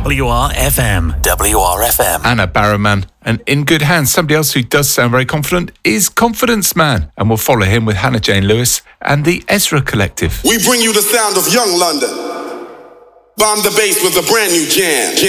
WRFM. WRFM. Anna Barrowman. And in good hands, somebody else who does sound very confident is Confidence Man. And we'll follow him with Hannah Jane Lewis and the Ezra Collective. We bring you the sound of young London. Bomb the bass with a brand new jam.